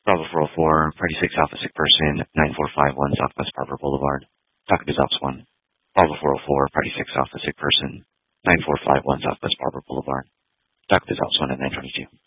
Bravo 404, Party 6 Alpha Sick Person, 9451 Southwest Barber Boulevard. Talk to Ops 1. Bravo 404, Party 6 Alpha Sick Person, 9451 Southwest Barber Boulevard. Talk to Ops 1 at 922.